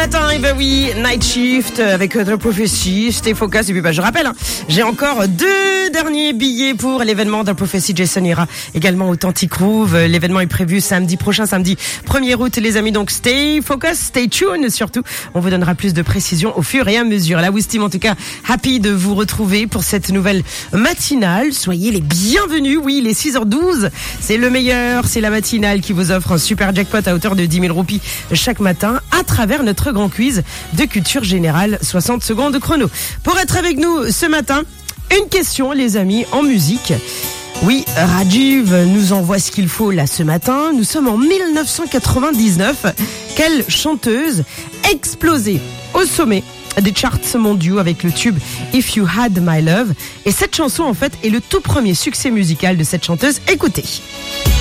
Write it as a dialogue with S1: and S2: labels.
S1: Attends, et ben oui, Night Shift avec The Prophecy, Stay Focus. Et puis je rappelle, j'ai encore 2 derniers billets pour l'événement The Prophecy. Jason ira également au Authentic Groove. L'événement est prévu samedi 1er août, les amis. Donc stay focus, stay tuned surtout. On vous donnera plus de précisions au fur et à mesure. La Wistim, en tout cas, happy de vous retrouver pour cette nouvelle matinale. Soyez les bienvenus. Oui, il est 6h12. C'est le meilleur. C'est la matinale qui vous offre un super jackpot à hauteur de 10 000 roupies chaque matin à travers notre grand quiz de culture générale. 60 secondes chrono. Pour être avec nous ce matin, une question, les amis, en musique. Oui, Rajiv nous envoie ce qu'il faut là ce matin. Nous sommes en 1999. Quelle chanteuse explosée au sommet des charts mondiaux avec le tube If You Had My Love. Et cette chanson, en fait, est le tout premier succès musical de cette chanteuse. Écoutez.